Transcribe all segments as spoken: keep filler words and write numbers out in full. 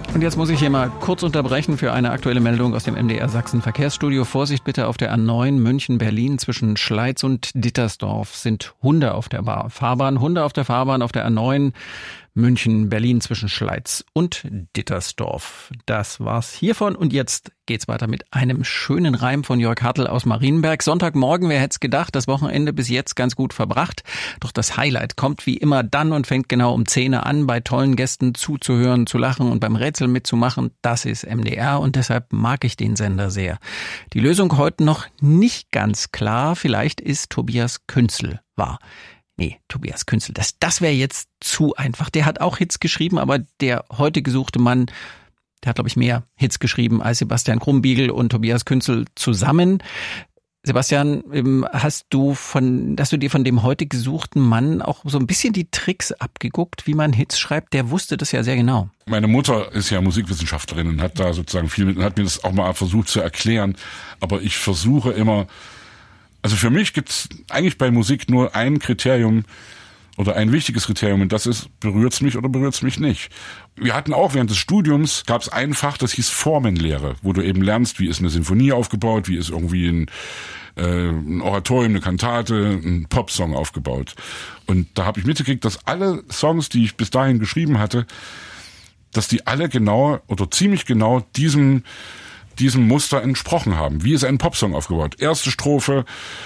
Und jetzt muss ich hier mal kurz unterbrechen für eine aktuelle Meldung aus dem M D R Sachsen Verkehrsstudio. Vorsicht bitte, auf der A neun München-Berlin zwischen Schleiz und Dittersdorf sind Hunde auf der Fahrbahn. Hunde auf der Fahrbahn auf der A neun München-Berlin zwischen Schleiz und Dittersdorf. Das war's hiervon und jetzt geht's weiter mit einem schönen Reim von Jörg Hartl aus Marienberg. Sonntagmorgen, wer hätte es gedacht, das Wochenende bis jetzt ganz gut verbracht. Doch das Highlight kommt wie immer dann und fängt genau um zehn an, bei tollen Gästen zuzuhören, zu lachen und beim Rätsel mitzumachen. Das ist M D R und deshalb mag ich den Sender sehr. Die Lösung heute noch nicht ganz klar. Vielleicht ist Tobias Künzel wahr. Nee, Tobias Künzel, das, das wäre jetzt zu einfach. Der hat auch Hits geschrieben, aber der heute gesuchte Mann, der hat, glaube ich, mehr Hits geschrieben als Sebastian Krumbiegel und Tobias Künzel zusammen. Sebastian, hast du von, hast du dir von dem heute gesuchten Mann auch so ein bisschen die Tricks abgeguckt, wie man Hits schreibt? Der wusste das ja sehr genau. Meine Mutter ist ja Musikwissenschaftlerin und hat da sozusagen viel mit, hat mir das auch mal versucht zu erklären. Aber ich versuche immer, also für mich gibt's eigentlich bei Musik nur ein Kriterium oder ein wichtiges Kriterium und das ist, berührt's mich oder berührt's mich nicht. Wir hatten auch während des Studiums, gab's ein Fach, das hieß Formenlehre, wo du eben lernst, wie ist eine Sinfonie aufgebaut, wie ist irgendwie ein, äh, ein Oratorium, eine Kantate, ein Popsong aufgebaut. Und da habe ich mitgekriegt, dass alle Songs, die ich bis dahin geschrieben hatte, dass die alle genau oder ziemlich genau diesem diesem Muster entsprochen haben. Wie ist ein Popsong aufgebaut? Erste Strophe,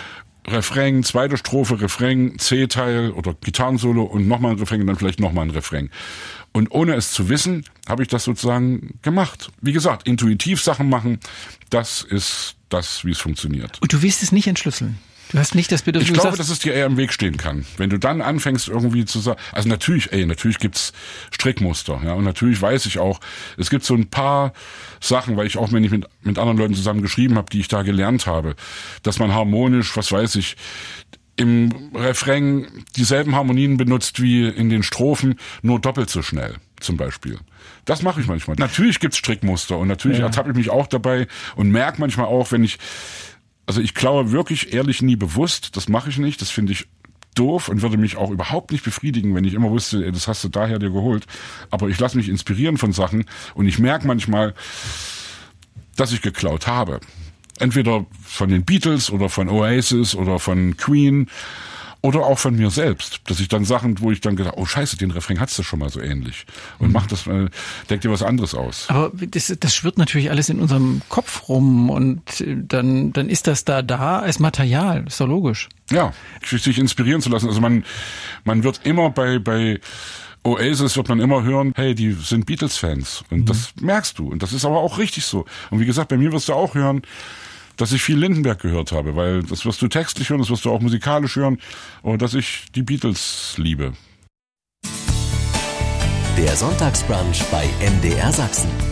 Refrain, zweite Strophe, Refrain, C-Teil oder Gitarrensolo und nochmal ein Refrain und dann vielleicht nochmal ein Refrain. Und ohne es zu wissen, habe ich das sozusagen gemacht. Wie gesagt, intuitiv Sachen machen, das ist das, wie es funktioniert. Und du willst es nicht entschlüsseln? Du hast nicht das Bedürfnis. Ich glaube, dass es dir eher im Weg stehen kann. Wenn du dann anfängst irgendwie zu sagen, also natürlich, ey, natürlich gibt's Strickmuster, ja, und natürlich weiß ich auch, es gibt so ein paar Sachen, weil ich auch, wenn ich mit, mit anderen Leuten zusammen geschrieben habe, die ich da gelernt habe, dass man harmonisch, was weiß ich, im Refrain dieselben Harmonien benutzt wie in den Strophen, nur doppelt so schnell, zum Beispiel. Das mache ich manchmal. Natürlich gibt's Strickmuster und natürlich ja. ertappe ich mich auch dabei und merke manchmal auch, wenn ich Also ich klaue wirklich ehrlich nie bewusst, das mache ich nicht, das finde ich doof und würde mich auch überhaupt nicht befriedigen, wenn ich immer wusste, ey, das hast du daher dir geholt. Aber ich lasse mich inspirieren von Sachen und ich merke manchmal, dass ich geklaut habe. Entweder von den Beatles oder von Oasis oder von Queen oder auch von mir selbst, dass ich dann Sachen, wo ich dann gedacht, oh scheiße, den Refrain hat's das schon mal so ähnlich und mhm. mach das, äh, denk dir was anderes aus. Aber das, das schwirrt natürlich alles in unserem Kopf rum und dann, dann ist das da da als Material, ist doch logisch. Ja, sich inspirieren zu lassen. Also man, man wird immer bei, bei Oasis wird man immer hören, hey, die sind Beatles-Fans und mhm. das merkst du und das ist aber auch richtig so. Und wie gesagt, bei mir wirst du auch hören, dass ich viel Lindenberg gehört habe, weil das wirst du textlich hören, das wirst du auch musikalisch hören und dass ich die Beatles liebe. Der Sonntagsbrunch bei M D R Sachsen.